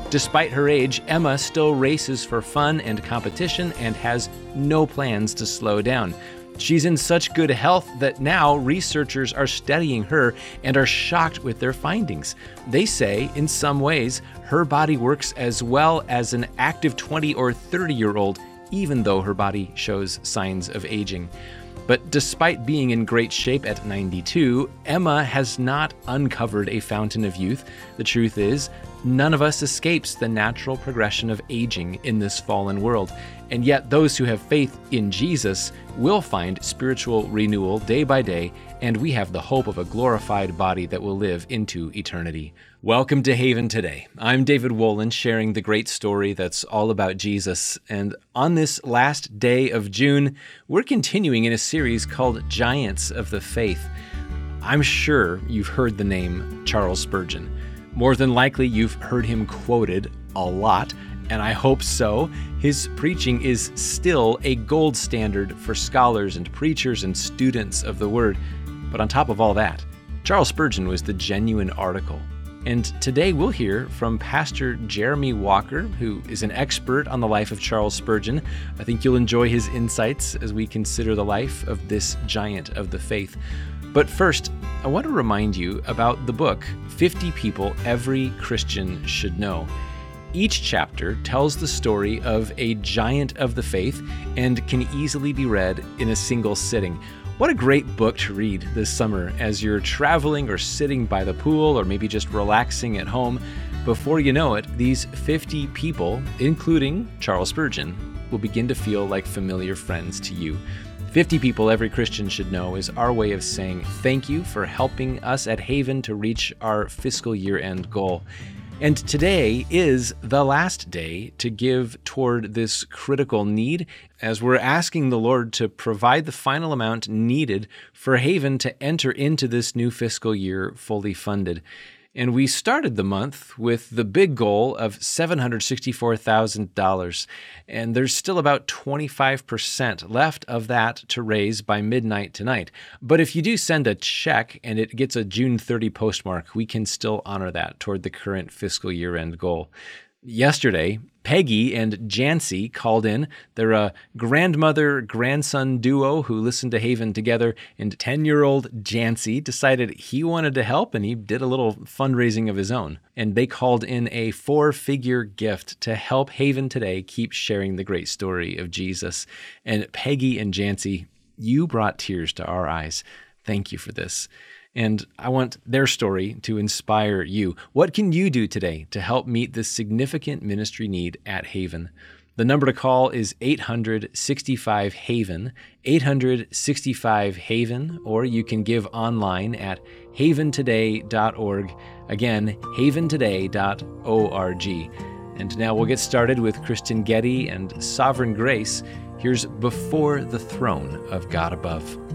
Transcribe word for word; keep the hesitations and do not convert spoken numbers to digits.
Despite her age, Emma still races for fun and competition and has no plans to slow down. She's in such good health that now researchers are studying her and are shocked with their findings. They say, in some ways, her body works as well as an active twenty or thirty-year-old, even though her body shows signs of aging. But despite being in great shape at ninety-two, Emma has not uncovered a fountain of youth. The truth is, none of us escapes the natural progression of aging in this fallen world. And yet those who have faith in Jesus will find spiritual renewal day by day, and we have the hope of a glorified body that will live into eternity. Welcome to Haven Today. I'm David Wolin, sharing the great story that's all about Jesus. And on this last day of June, we're continuing in a series called Giants of the Faith. I'm sure you've heard the name Charles Spurgeon. More than likely, you've heard him quoted a lot, and I hope so. His preaching is still a gold standard for scholars and preachers and students of the Word. But on top of all that, Charles Spurgeon was the genuine article. And today we'll hear from Pastor Jeremy Walker, who is an expert on the life of Charles Spurgeon. I think you'll enjoy his insights as we consider the life of this giant of the faith. But first, I want to remind you about the book, fifty People Every Christian Should Know. Each chapter tells the story of a giant of the faith and can easily be read in a single sitting. What a great book to read this summer as you're traveling or sitting by the pool or maybe just relaxing at home. Before you know it, these fifty people, including Charles Spurgeon, will begin to feel like familiar friends to you. fifty People Every Christian Should Know is our way of saying thank you for helping us at Haven to reach our fiscal year-end goal. And today is the last day to give toward this critical need as we're asking the Lord to provide the final amount needed for Haven to enter into this new fiscal year fully funded. And we started the month with the big goal of seven hundred sixty-four thousand dollars. And there's still about twenty-five percent left of that to raise by midnight tonight. But if you do send a check and it gets a June thirtieth postmark, we can still honor that toward the current fiscal year-end goal. Yesterday, Peggy and Jancy called in. They're a grandmother-grandson duo who listened to Haven together, and ten-year-old Jancy decided he wanted to help, and he did a little fundraising of his own. And they called in a four-figure gift to help Haven Today keep sharing the great story of Jesus. And Peggy and Jancy, you brought tears to our eyes. Thank you for this. And I want their story to inspire you. What can you do today to help meet this significant ministry need at Haven? The number to call is eight hundred sixty-five Haven, eight hundred sixty-five Haven, or you can give online at haven today dot org. Again, haven today dot org. And now we'll get started with Kristen Getty and Sovereign Grace. Here's Before the Throne of God Above.